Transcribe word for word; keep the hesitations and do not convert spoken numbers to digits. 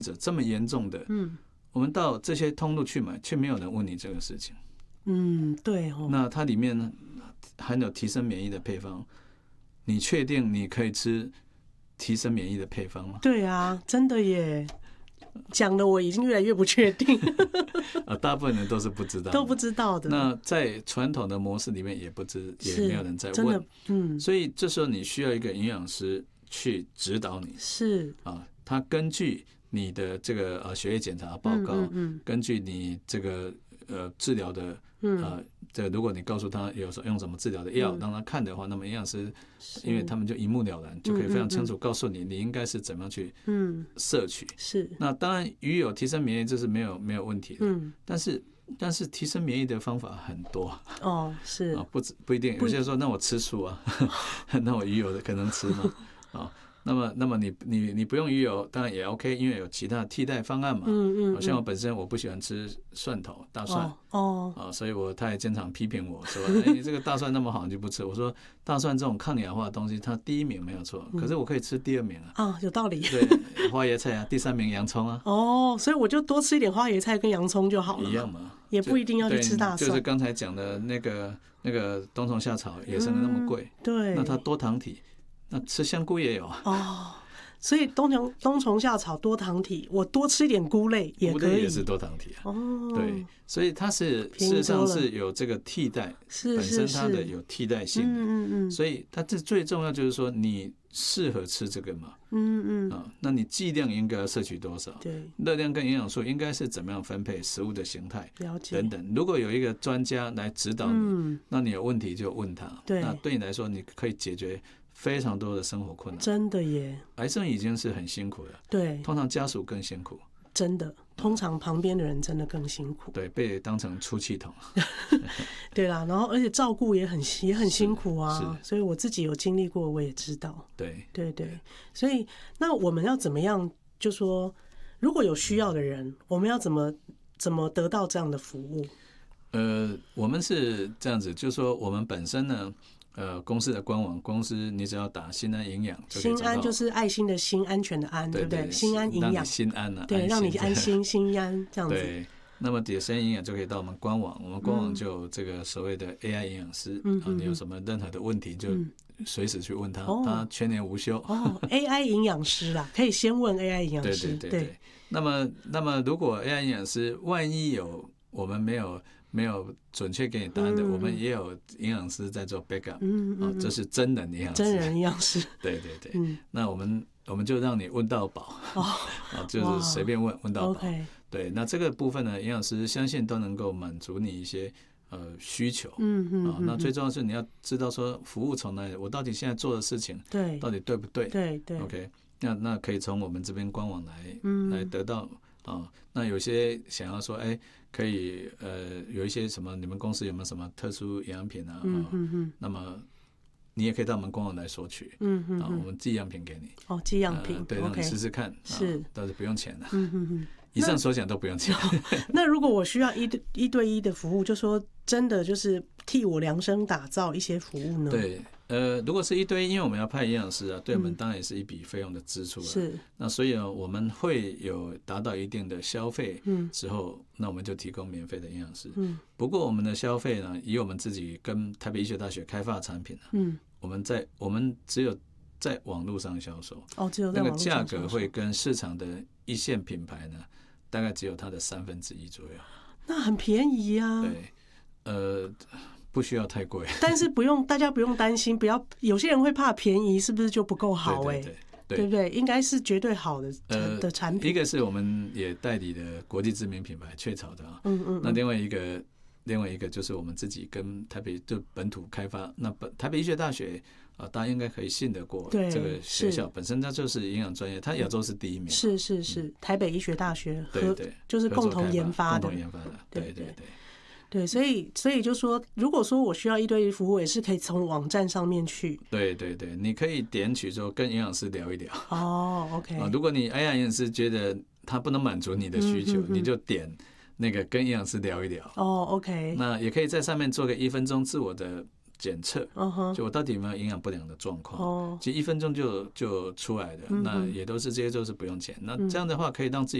这么严重的，嗯，我们到这些通路去买，却没有人问你这个事情。 嗯，对哦。 那它里面含有提升免疫的配方，你确定你可以吃提升免疫的配方吗？ 对啊，真的耶。讲的我已经越来越不确定啊，大部分人都是不知道， 都不知道的。 那在传统的模式里面也不知，也没有人在问， 嗯， 所以这时候你需要一个营养师去指导你， 是啊，他根据你的这个呃血液检查报告，嗯嗯嗯根据你这个呃治疗的呃这如果你告诉他有用什么治疗的药，让他看的话，那么营养师因为他们就一目了然，就可以非常清楚告诉你你应该是怎么样去摄取。 是， 那当然鱼油提升免疫这是没有没有问题的，但是但是提升免疫的方法很多哦，是啊，不不一定，有些人说那我吃素啊，那我鱼油的可能吃吗？啊。那么，那么你你你不用鱼油，当然也 OK， 因为有其他替代方案嘛。嗯嗯。像我本身我不喜欢吃蒜头、大蒜，哦，啊，所以我他也经常批评我说：“哎，你这个大蒜那么好，你就不吃？”我说：“大蒜这种抗氧化的东西，它第一名没有错，可是我可以吃第二名啊。” 啊，有道理。 对，花椰菜啊，第三名洋葱啊。 哦，所以我就多吃一点花椰菜跟洋葱就好了。 一样嘛， 也不一定要去吃大蒜。 就是刚才讲的那个那个冬虫夏草野生的那么贵， 对， 那它多糖体，那吃香菇也有啊。 哦。所以冬虫冬虫夏草多糖体，我多吃一点菇类也可以。 菇类也是多糖体啊。哦，对，所以它是事实上是有这个替代， 是本身它的有替代性的。嗯嗯嗯。所以它这最重要就是说你适合吃这个嘛。嗯嗯。啊，那你剂量应该要摄取多少？对。热量跟营养素应该是怎么样分配？食物的形态。 了解。 等等，如果有一个专家来指导你，嗯、那你有问题就问他。对。那对你来说，你可以解决非常多的生活困难。 真的耶！ 癌症已经是很辛苦了，对，通常家属更辛苦。 真的，通常旁边的人真的更辛苦。 对，被当成出气筒。 对啦，然后而且照顾也很也很辛苦啊，所以我自己有经历过，我也知道。 对对对，所以那我们要怎么样？就说如果有需要的人，我们要怎么怎么得到这样的服务？ 呃，我们是这样子，就是说我们本身呢。呃，公司的官网，公司你只要打心安营养就可以找到。 心安就是爱心的心，安全的安，对不对？心安营养， 让你心安啊， 对，让你安心，心安这样子。 对，那么点心安营养就可以到我们官网，我们官网就有这个所谓的 A I 营养师，嗯，啊，你有什么任何的问题就随时去问他，他全年无休。 哦 ，A I 营养师啦，可以先问 A I 营养师。 对对对对。那么，那么如果 A I 营养师万一有我们没有。没有准确给你答案的，嗯、我们也有营养师在做 backup， 嗯嗯、哦，这是真人营养师， 真人营养师， 对对对，嗯、那我们我们就让你问到饱，哦，啊，就是随便问问到饱， okay. 对，那这个部分呢，营养师相信都能够满足你一些呃需求，嗯嗯，啊，那最重要是你要知道说服务从哪里，我到底现在做的事情，对，到底对不对？ 对对 ，OK， 那那可以从我们这边官网来、嗯、来得到。啊，那有些想要说，哎，可以，呃，有一些什么，你们公司有没有什么特殊营养品啊？嗯嗯嗯。那么你也可以到我们官网来索取，嗯嗯，啊，我们寄样品给你。 哦，寄样品， 对，让你试试看， 是， 倒是不用钱的。嗯嗯嗯。以上所讲都不用钱。 那如果我需要一对一对一的服务，就说真的就是替我量身打造一些服务呢？ 对。呃，如果是一对一，因为我们要派营养师啊，对我们当然也是一笔费用的支出了。是。那所以呢，我们会有达到一定的消费之后，嗯、那我们就提供免费的营养师。嗯。不过我们的消费呢，以我们自己跟台北医学大学开发的产品呢，嗯，我们在我们只有在网络上销售。 哦，只有在网络上销售。 那个价格会跟市场的一线品牌呢，大概只有它的三分之一左右。 那很便宜啊。 对，呃。不需要太贵， 但是不用，大家不用担心，不要有些人会怕便宜，是不是就不够好？哎、欸，对, 对, 对, 对不对？应该是绝对好的、呃、的产品。 一个是我们也代理的国际知名品牌雀巢的啊，嗯嗯，那另外一个，另外一个就是我们自己跟台北就本土开发，那本台北医学大学啊，大家应该可以信得过这个学校，本身它就是营养专业，它亚洲是第一名， 是是是，嗯、台北医学大学和对对， 就是共同研发的， 共同研发的，对对对。 对，所以所以就说，如果说我需要一对一服务，也是可以从网站上面去。 对对对，你可以点取之后跟营养师聊一聊。 哦 ，OK。 啊，如果你哎呀营养师觉得他不能满足你的需求，嗯、哼哼你就点那个跟营养师聊一聊。 哦 ，OK。 那也可以在上面做个一分钟自我的检测， 嗯就我到底有没有营养不良的状况。 哦， 其实一分钟就就出来的， 嗯那也都是这些都是不用钱。那这样的话可以让自己